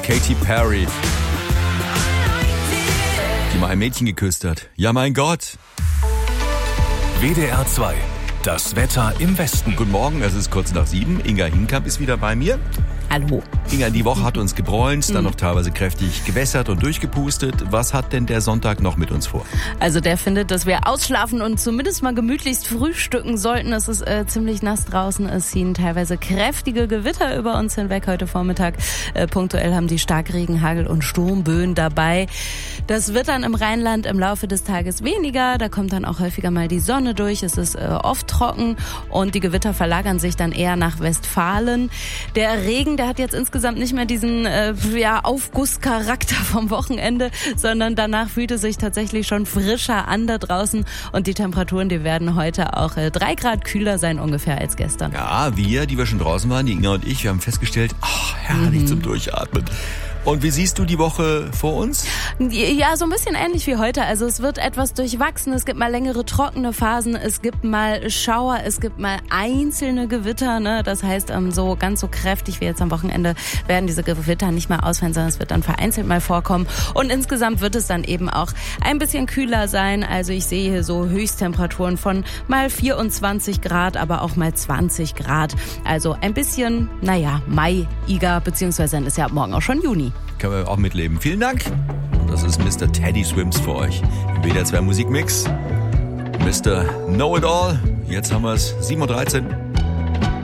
Katy Perry, die mal ein Mädchen geküsst hat. Ja, mein Gott. WDR 2. Das Wetter im Westen. Guten Morgen, es ist kurz nach 7. Inga Hinkamp ist wieder bei mir. Hallo. Inga, die Woche hat uns gebräunt, dann noch teilweise kräftig gewässert und durchgepustet. Was hat denn der Sonntag noch mit uns vor? Also der findet, dass wir ausschlafen und zumindest mal gemütlichst frühstücken sollten. Es ist ziemlich nass draußen. Es ziehen teilweise kräftige Gewitter über uns hinweg heute Vormittag. Punktuell haben die Starkregen, Hagel und Sturmböen dabei. Das wird dann im Rheinland im Laufe des Tages weniger. Da kommt dann auch häufiger mal die Sonne durch. Es ist oft trocken und die Gewitter verlagern sich dann eher nach Westfalen. Der Regen, der hat jetzt insgesamt nicht mehr diesen Aufgusscharakter vom Wochenende, sondern danach fühlt es sich tatsächlich schon frischer an da draußen und die Temperaturen, die werden heute auch 3 Grad kühler sein ungefähr als gestern. Ja, wir, die wir schon draußen waren, die Inga und ich, wir haben festgestellt, herrlich zum Durchatmen. Und wie siehst du die Woche vor uns? Ja, so ein bisschen ähnlich wie heute. Also es wird etwas durchwachsen. Es gibt mal längere trockene Phasen. Es gibt mal Schauer. Es gibt mal einzelne Gewitter. Ne? Das heißt, so ganz so kräftig wie jetzt am Wochenende werden diese Gewitter nicht mehr ausfallen, sondern es wird dann vereinzelt mal vorkommen. Und insgesamt wird es dann eben auch ein bisschen kühler sein. Also ich sehe hier so Höchsttemperaturen von mal 24 Grad, aber auch mal 20 Grad. Also ein bisschen, Mai-iger, beziehungsweise dann ist ja ab morgen auch schon Juni. Können wir auch mitleben. Vielen Dank. Und das ist Mr. Teddy Swims für euch. Im WDR 2 Musikmix. Mr. Know It All. Jetzt haben wir es 7:13 Uhr.